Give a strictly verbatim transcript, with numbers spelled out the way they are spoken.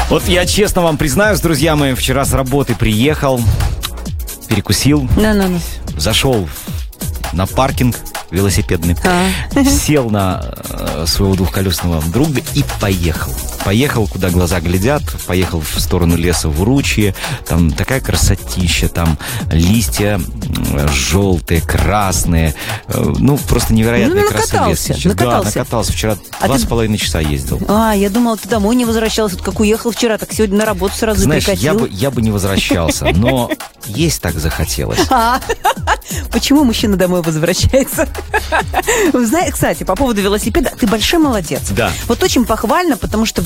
Вот я честно вам признаюсь, друзья мои, вчера с работы приехал, перекусил, Ну-ну-ну. зашел на паркинг велосипедный, А. сел на э, своего двухколесного друга и поехал. Поехал, куда глаза глядят, поехал в сторону леса в Уручье. Там такая красотища, там листья э, желтые, красные. Э, ну, просто невероятная Ну, красота накатался, леса сейчас. накатался. Да, накатался. Вчера А два ты- с половиной часа ездил. А, я думала, ты домой не возвращался. Вот как уехал вчера, так сегодня на работу сразу Знаешь, прикатил. я бы, я бы не возвращался, но есть так захотелось. А, почему мужчина домой возвращается? Знаешь, кстати, по поводу велосипеда, ты большой молодец. Да. Вот очень похвально, потому что